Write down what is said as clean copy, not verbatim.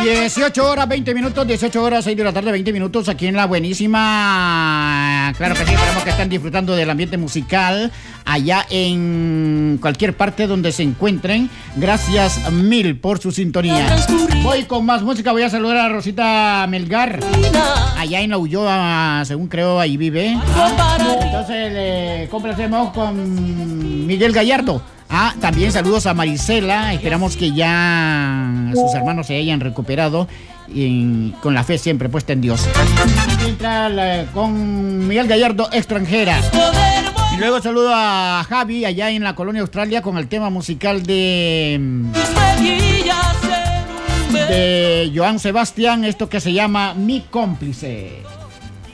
18 horas, 20 minutos, 18 horas, 6 de la tarde, 20 minutos, aquí en la buenísima. Claro que sí, esperamos que estén disfrutando del ambiente musical allá en cualquier parte donde se encuentren. Gracias mil por su sintonía. Voy con más música, voy a saludar a Rosita Melgar, allá en la Ulloa, según creo, ahí vive. Entonces le complacemos con Miguel Gallardo. También saludos a Marisela. Esperamos que ya sus hermanos se hayan recuperado con la fe siempre puesta en Dios. Entra con Miguel Gallardo, Extranjera. Y luego saludo a Javi allá en la colonia Australia con el tema musical de Joan Sebastián, esto que se llama Mi Cómplice.